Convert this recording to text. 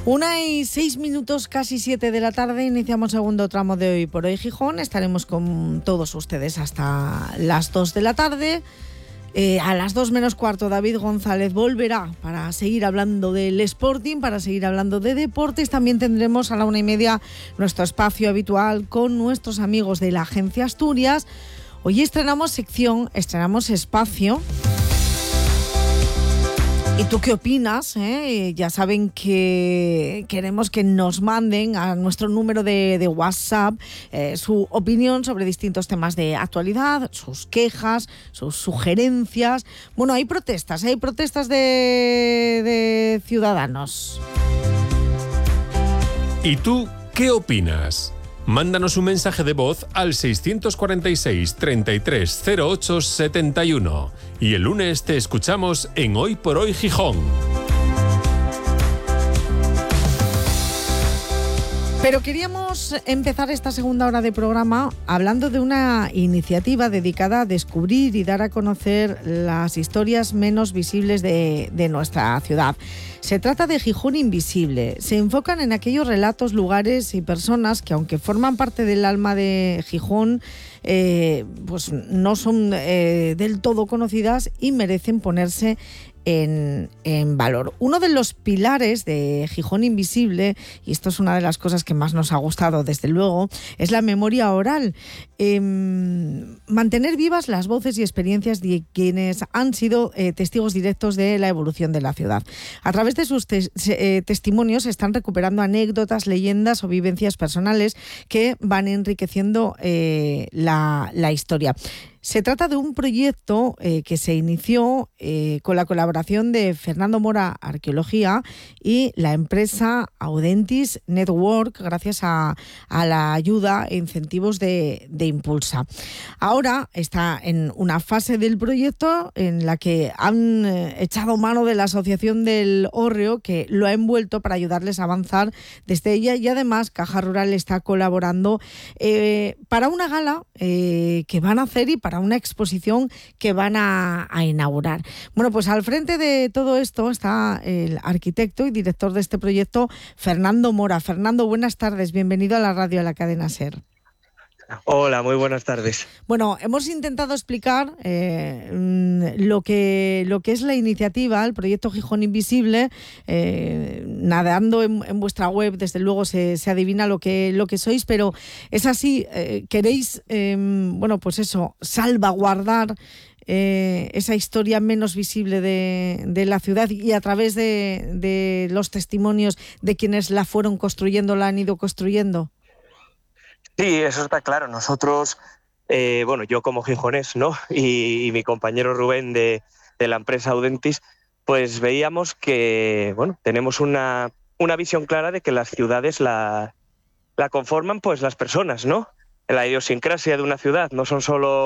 1:06, casi 7 de la tarde, iniciamos segundo tramo de Hoy por Hoy Gijón. Estaremos con todos ustedes hasta las 2 de la tarde. A las 2 menos cuarto, David González volverá para seguir hablando del Sporting, para seguir hablando de deportes. También tendremos a la 1:30 nuestro espacio habitual con nuestros amigos de la Agencia Asturias. Hoy estrenamos sección, estrenamos espacio. ¿Y tú qué opinas? Ya saben que queremos que nos manden a nuestro número de WhatsApp su opinión sobre distintos temas de actualidad, sus quejas, sus sugerencias. Bueno, hay protestas de ciudadanos. ¿Y tú qué opinas? Mándanos un mensaje de voz al 646 33 08 71 y el lunes te escuchamos en Hoy por Hoy Gijón. Pero queríamos empezar esta segunda hora de programa hablando de una iniciativa dedicada a descubrir y dar a conocer las historias menos visibles de nuestra ciudad. Se trata de Gijón Invisible. Se enfocan en aquellos relatos, lugares y personas que, aunque forman parte del alma de Gijón, pues no son del todo conocidas y merecen ponerse en valor. Uno de los pilares de Gijón Invisible, y esto es una de las cosas que más nos ha gustado desde luego, es la memoria oral. Mantener vivas las voces y experiencias de quienes han sido testigos directos de la evolución de la ciudad. A través de sus testimonios se están recuperando anécdotas, leyendas o vivencias personales que van enriqueciendo la historia. Se trata de un proyecto que se inició con la colaboración de Fernando Mora Arqueología y la empresa Audentis Network, gracias a la ayuda e incentivos de Impulsa. Ahora está en una fase del proyecto en la que han echado mano de la Asociación del Hórreo, que lo ha envuelto para ayudarles a avanzar desde ella, y además Caja Rural está colaborando para una gala que van a hacer y para una exposición que van a inaugurar. Bueno, pues al frente de todo esto está el arquitecto y director de este proyecto, Fernando Mora. Fernando, buenas tardes, bienvenido a la radio, a la cadena SER. Hola, muy buenas tardes. Bueno, hemos intentado explicar lo que es la iniciativa, el proyecto Gijón Invisible. Nadando en vuestra web, desde luego se adivina lo que sois, pero es así, queréis, pues eso, salvaguardar esa historia menos visible de la ciudad, y a través de los testimonios de quienes la fueron construyendo, la han ido construyendo. Sí, eso está claro. Nosotros, yo como gijonés, ¿no? Y mi compañero Rubén de la empresa Audentis, pues veíamos que, tenemos una visión clara de que las ciudades la conforman pues las personas, ¿no? La idiosincrasia de una ciudad no son solo